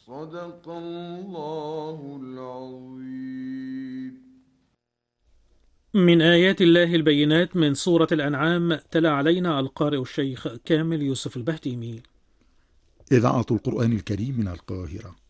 صدق الله العظيم. من آيات الله البينات من سورة الأنعام، تلا علينا القارئ الشيخ كامل يوسف البهتيمي. إذاعة القرآن الكريم من القاهرة.